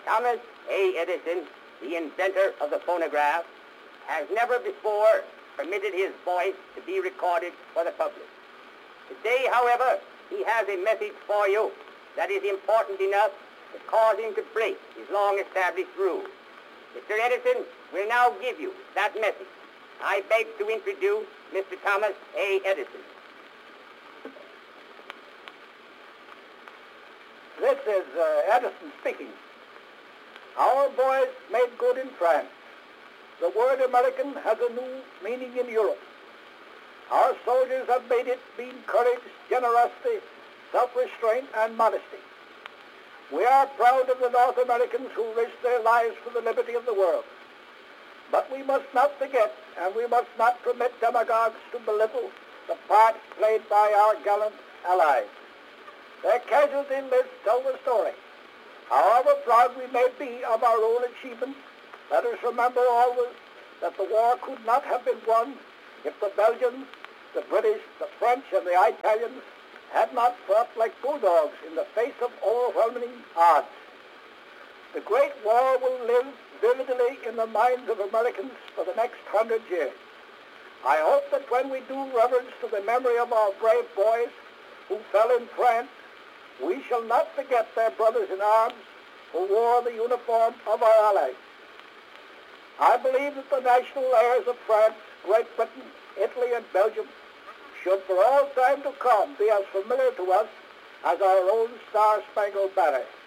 Thomas A. Edison, the inventor of the phonograph, has never before permitted his voice to be recorded for the public. Today, however, he has a message for you that is important enough to cause him to break his long-established rule. Mr. Edison will now give you that message. I beg to introduce Mr. Thomas A. Edison. This is Edison speaking. Our boys made good in France. The word American has a new meaning in Europe. Our soldiers have made it mean courage, generosity, self-restraint, and modesty. We are proud of the North Americans who risked their lives for the liberty of the world. But we must not forget, and we must not permit demagogues to belittle the part played by our gallant allies. Their casualty lists tell the story. However proud we may be of our own achievements, let us remember always that the war could not have been won if the Belgians, the British, the French, and the Italians had not fought like bulldogs in the face of overwhelming odds. The Great War will live vividly in the minds of Americans for the next 100 years. I hope that when we do reverence to the memory of our brave boys who fell in France, we shall not forget their brothers in arms who wore the uniform of our allies. I believe that the national airs of France, Great Britain, Italy, and Belgium should for all time to come be as familiar to us as our own Star-Spangled Banner.